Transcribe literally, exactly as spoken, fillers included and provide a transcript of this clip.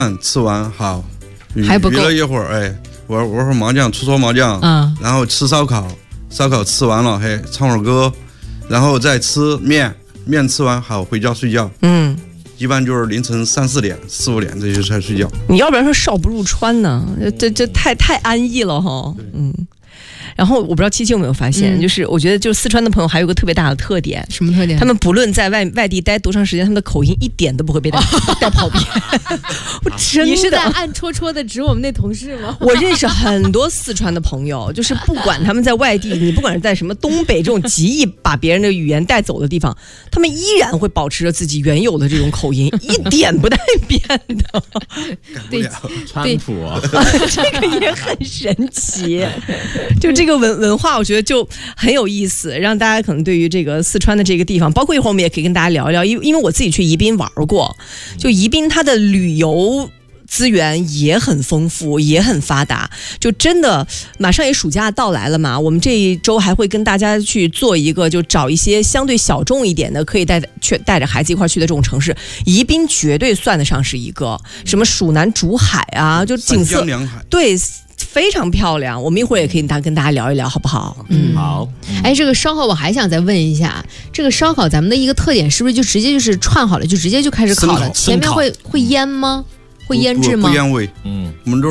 吃完好， 还不够， 娱乐一会儿，哎，玩玩会儿麻将，搓搓麻将， 嗯， 然后吃烧烤，烧烤吃完了，嘿，唱会儿歌，然后再吃面，面吃完好，回家睡觉， 嗯。 一般就是凌晨三四点、四五点这些才睡觉。 你要不然说少不入川呢，这这太太安逸了哈。嗯。然后我不知道七七有没有发现、嗯，就是我觉得就是四川的朋友还有一个特别大的特点， 什么特点？ 他们不论在外外地待多长时间，他们的口音一点都不会被带带跑偏。我真的， 你是在暗戳戳的指我们那同事吗？ 我认识很多四川的朋友，就是不管他们在外地，你不管是在什么东北这种极易把别人的语言带走的地方，他们依然会保持着自己原有的这种口音，一点不带变的。 对， 川普、啊， 这个也很神奇。就这个文文化，我觉得就很有意思，让大家可能对于这个四川的这个地方，包括一会儿我们也可以跟大家聊一聊，因为因为我自己去宜宾玩过，就宜宾它的旅游资源也很丰富，也很发达，就真的马上也暑假到来了嘛，我们这一周还会跟大家去做一个，就找一些相对小众一点的，可以带去带着孩子一块去的这种城市，宜宾绝对算得上是一个，什么蜀南竹海啊，就景色对。非常漂亮，我们一会儿也可以大跟大家聊一聊，好不好？ 嗯，好。 哎，这个烧烤我还想再问一下，这个烧烤咱们的一个特点是不是就直接就是串好了，就直接就开始烤了？前面会会腌吗？会腌制吗？ 不腌味， 嗯， 我们都